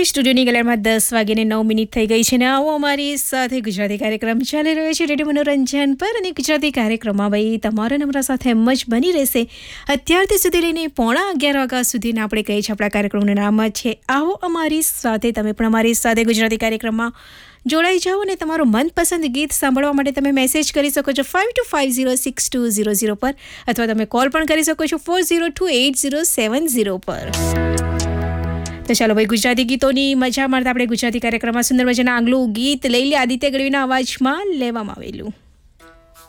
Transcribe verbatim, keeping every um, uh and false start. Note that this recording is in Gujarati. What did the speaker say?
સ્ટુડિયોની ગેલેરીમાં દસ વાગ્યાને નવ મિનિટ થઈ ગઈ છે ને આવો અમારી સાથે ગુજરાતી કાર્યક્રમ ચાલી રહ્યો છે રેડિયો મનોરંજન પર. અને ગુજરાતી કાર્યક્રમમાં ભાઈ તમારા નંબર સાથે એમ જ બની રહેશે અત્યારથી સુધી લઈને પોણા અગિયાર વાગ્યા સુધીના આપણે કહીએ છીએ. આપણા કાર્યક્રમનું નામ જ છે આવો અમારી સાથે. તમે પણ અમારી સાથે ગુજરાતી કાર્યક્રમમાં જોડાઈ જાઓ અને તમારું મનપસંદ ગીત સાંભળવા માટે તમે મેસેજ કરી શકો છો five two five zero six two zero zero પર, અથવા તમે કોલ પણ કરી શકો છો four zero two eight zero seven zero પર. તો ચાલો ભાઈ, ગુજરાતી ગીતોની મજા મારતા આપણે ગુજરાતી કાર્યક્રમમાં સુંદર મજાના આંગલું ગીત લઈ લે આદિત્ય ગઢવીના અવાજમાં લેવામાં આવેલું.